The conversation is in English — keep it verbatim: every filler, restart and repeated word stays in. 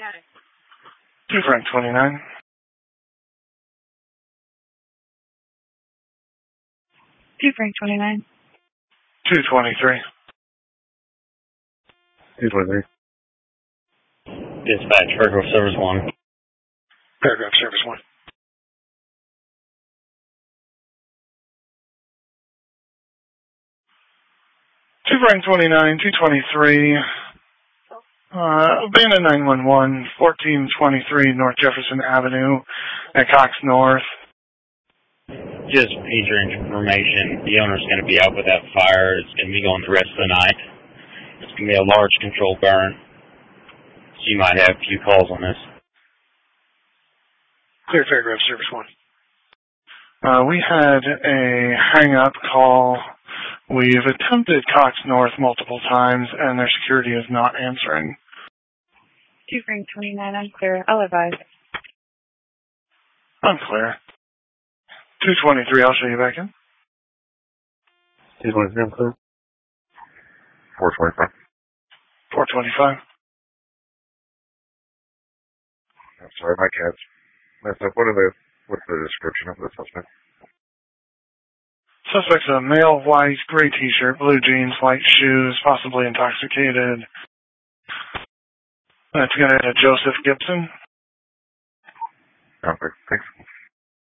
two Frank twenty-nine. two Frank twenty-nine. two twenty-three. two twenty-three. Dispatch, Paragraph Service one. Paragraph Service one. two Frank twenty-nine, two twenty-three. Uh, abandoned nine one one, fourteen twenty-three North Jefferson Avenue at Cox North. Just pager information. The owner's going to be out with that fire. It's going to be going the rest of the night. It's going to be a large controlled burn. So you might have a few calls on this. Clear Paragraph Service one. Uh, we had a hang-up call. We've attempted Cox North multiple times, and their security is not answering. two Frank twenty-nine, unclear. I'll advise. Unclear. two twenty-three, I'll show you back in. two twenty-three, unclear. four twenty-five. four twenty-five. I'm sorry, my cat's messed up. What are the, what's the description of the suspect? Suspect's a male, white, gray t-shirt, blue jeans, white shoes, possibly intoxicated. That's going to Joseph Gibson. Okay, thanks.